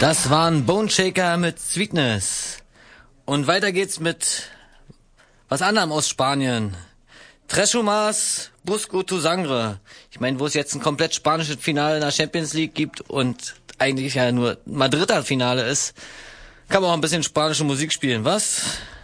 Das waren Bone Shaker mit Sweetness. Und weiter geht's mit was anderem aus Spanien. Tres Humas, Busco tu Sangre. Ich meine, wo es jetzt ein komplett spanisches Finale in der Champions League gibt und eigentlich ja nur Madrider Finale ist, kann man auch ein bisschen spanische Musik spielen, was?